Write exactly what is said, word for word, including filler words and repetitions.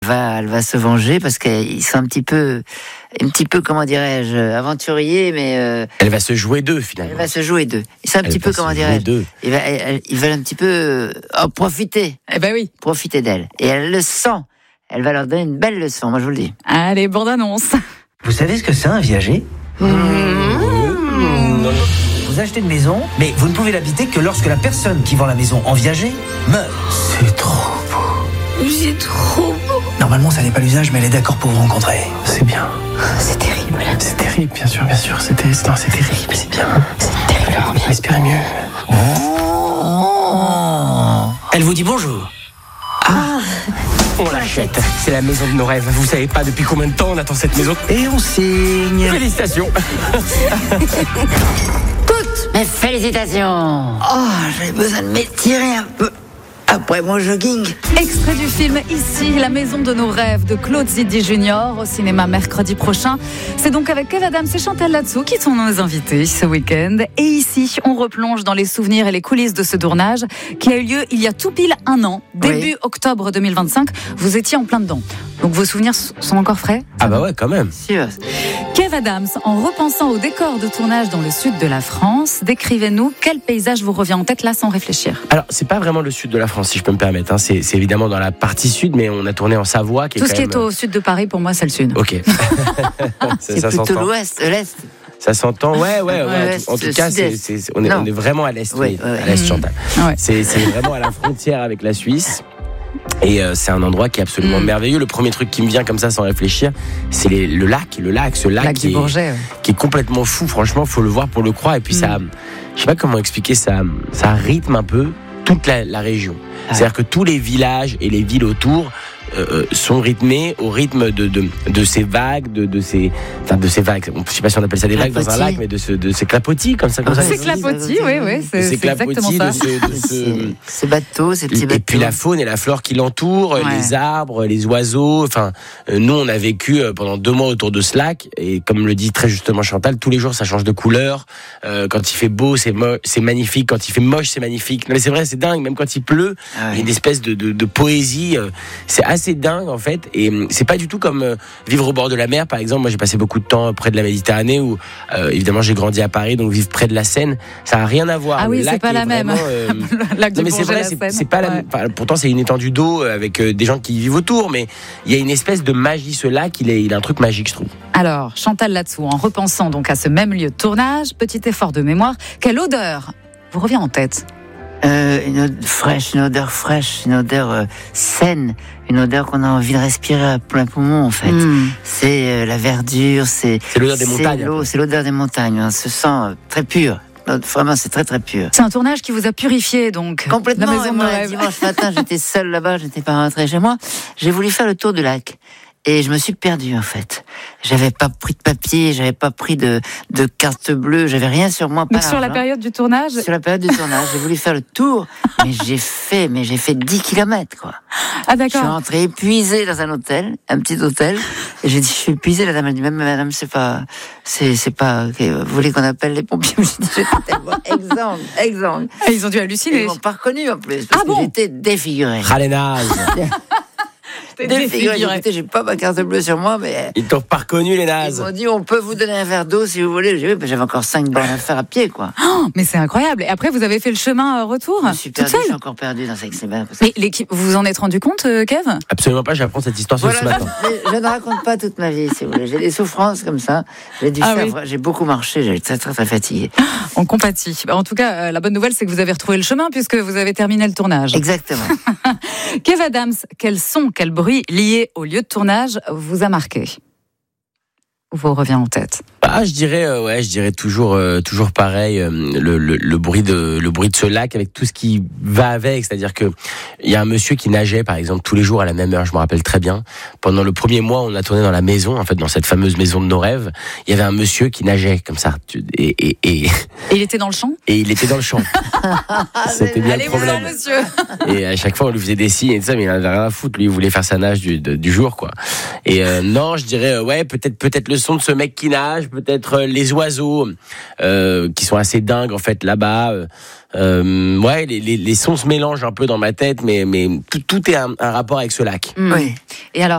Va, elle va se venger parce qu'ils sont un petit peu, un petit peu, comment dirais-je, aventuriers, mais euh, elle va se jouer d'eux finalement. Elle va se jouer d'eux. C'est un elle petit peu, comment dirais-je, ils veulent, ils veulent un petit peu en profiter. Eh ben oui, profiter d'elle. Et elle le sent. Elle va leur donner une belle leçon. Moi, je vous le dis. Allez, bande annonce. Vous savez ce que c'est un viager ? Mmh. Mmh. Vous achetez une maison, mais vous ne pouvez l'habiter que lorsque la personne qui vend la maison en viager meurt. C'est trop beau. C'est trop beau. Normalement, ça n'est pas l'usage, mais elle est d'accord pour vous rencontrer. C'est bien. C'est terrible. C'est terrible, bien sûr, bien sûr. C'est, ter... non, c'est terrible, c'est bien. C'est terriblement bien. Respirez mieux. Oh. Elle vous dit bonjour. Ah. On l'achète. C'est la maison de nos rêves. Vous savez pas depuis combien de temps on attend cette maison. Et on signe. Félicitations. Toutes mes félicitations. Oh, j'ai besoin de m'étirer un peu après mon jogging. Extrait du film Ici, la maison de nos rêves de Claude Zidi Junior au cinéma mercredi prochain. C'est donc avec Kev Adams et Chantal Latsou qui sont nos invités ce week-end. Et ici, on replonge dans les souvenirs et les coulisses de ce tournage qui a eu lieu il y a tout pile un an, début oui. octobre deux mille vingt-cinq. Vous étiez en plein dedans. Donc vos souvenirs sont encore frais ? Ah bah ouais, quand même. Sûr. Kev Adams, en repensant au décor de tournage dans le sud de la France, décrivez-nous quel paysage vous revient en tête là sans réfléchir. Alors, c'est pas vraiment le sud de la France, si je peux me permettre. Hein. C'est, c'est évidemment dans la partie sud, mais on a tourné en Savoie. Qui Tout est ce quand qui même... est au sud de Paris, pour moi, c'est le sud. Ok. c'est ça plutôt s'entend. L'ouest, l'est. Ça s'entend, ouais, ouais, ouais. ouais en tout cas, c'est, c'est, on, est, on est vraiment à l'est, ouais, oui, ouais. à l'est, Chantal. Ouais. C'est, c'est vraiment à la frontière avec la Suisse. Et euh, c'est un endroit qui est absolument mmh. merveilleux. Le premier truc qui me vient comme ça sans réfléchir, c'est les, le lac, le lac, ce lac, lac qui, du Bourget, est, ouais. qui est complètement fou. Franchement, faut le voir pour le croire. Et puis mmh. ça, je sais pas comment expliquer ça, ça rythme un peu toute la, la région. Ah. C'est-à-dire que tous les villages et les villes autour euh, sont rythmés au rythme de de, de ces vagues, de de ces, enfin de ces vagues. Je sais pas si on appelle ça des vagues dans un lac, mais de ce de ces clapotis comme ça. Comme ah, ça c'est clapotis, oui, oui, c'est, c'est exactement ça. De ce, de ce... Ces bateaux, ces petits bateaux. Et puis la faune et la flore qui l'entourent, ouais. les arbres, les oiseaux. Enfin, euh, nous on a vécu pendant deux mois autour de ce lac et comme le dit très justement Chantal, tous les jours ça change de couleur. Euh, quand il fait beau, c'est mo- c'est magnifique. Quand il fait moche, c'est magnifique. Non mais c'est vrai, c'est dingue. Même quand il pleut, ah ouais. il y a une espèce de de, de poésie. Euh, c'est assez dingue en fait, et c'est pas du tout comme euh, vivre au bord de la mer par exemple. Moi j'ai passé beaucoup de temps près de la Méditerranée où euh, évidemment j'ai grandi à Paris, donc vivre près de la Seine ça a rien à voir. Ah oui, le c'est lac pas la vraiment, même euh... lac non mais c'est vrai, c'est, c'est pas ouais. la même. Pourtant c'est une étendue d'eau avec euh, des gens qui vivent autour, mais il y a une espèce de magie. Ce lac il, est, il a un truc magique je trouve. Alors Chantal Latsou, en repensant donc à ce même lieu de tournage, petit effort de mémoire, quelle odeur vous revient en tête? Euh, une odeur fraîche, une odeur fraîche, une odeur euh, saine, une odeur qu'on a envie de respirer à plein poumon en fait. Mmh. C'est euh, la verdure, c'est, c'est l'odeur des c'est montagnes. L'eau, c'est l'odeur des montagnes. On se sent euh, très pur. Vraiment, c'est très très pur. C'est un tournage qui vous a purifié donc. Complètement. La maison de moi, dimanche matin, j'étais seule là-bas, je n'étais pas rentrée chez moi. J'ai voulu faire le tour du lac. Et je me suis perdue en fait. J'avais pas pris de papier, j'avais pas pris de, de carte bleue, j'avais rien sur moi. Donc sur la période du tournage. Sur la période du tournage, j'ai voulu faire le tour, mais j'ai fait, mais j'ai fait dix kilomètres quoi. Ah d'accord. Je suis rentrée épuisée dans un hôtel, un petit hôtel, et j'ai dit je suis épuisée. La dame a dit même madame c'est pas, c'est c'est pas, okay, vous voulez qu'on appelle les pompiers? J'ai dit j'étais tellement exsangue, exsangue. Et ils ont dû halluciner. Ils m'ont pas reconnue en plus parce ah que bon j'étais défigurée. Ah les nazes. Défiguré. Écoutez, j'ai pas ma carte bleue sur moi, mais ils t'ont pas reconnu les nazes. Ils m'ont dit on peut vous donner un verre d'eau si vous voulez. J'ai dit, ben, j'avais encore cinq bornes à faire à pied, quoi. Oh, mais c'est incroyable. Et après, vous avez fait le chemin retour. Je suis perdue, je suis encore perdue dans cette semaine. Mais l'équipe, vous vous en êtes rendu compte, Kev? Absolument pas. J'apprends cette histoire voilà, ce matin. Je, je ne raconte pas toute ma vie, si vous voulez. J'ai des souffrances comme ça. J'ai dû ah, faire. Oui. J'ai beaucoup marché. J'ai été très très très fatiguée. On compatit. En tout cas, la bonne nouvelle, c'est que vous avez retrouvé le chemin puisque vous avez terminé le tournage. Exactement. Kev Adams, quel son, quel bruit lié au lieu de tournage vous a marqué? Vous revient en tête? Ah, je dirais, euh, ouais, je dirais toujours, euh, toujours pareil, euh, le, le, le bruit de, le bruit de ce lac avec tout ce qui va avec. C'est-à-dire que il y a un monsieur qui nageait, par exemple, tous les jours à la même heure. Je me rappelle très bien. Pendant le premier mois, on a tourné dans la maison, en fait, dans cette fameuse maison de nos rêves. Il y avait un monsieur qui nageait comme ça. Et, et, et... et il était dans le champ. Et il était dans le champ. C'était bien Allez, le problème. Allez, monsieur. Et à chaque fois, on lui faisait des signes et tout ça, mais il en avait rien à foutre. Lui, il voulait faire sa nage du, de, du jour, quoi. Et euh, non, je dirais, euh, ouais, peut-être, peut-être le son de ce mec qui nage, peut-être euh, les oiseaux euh, qui sont assez dingues en fait là-bas. Euh, ouais, les, les, les sons se mélangent un peu dans ma tête, mais mais tout, tout est un, un rapport avec ce lac. Mmh. Oui. Et alors.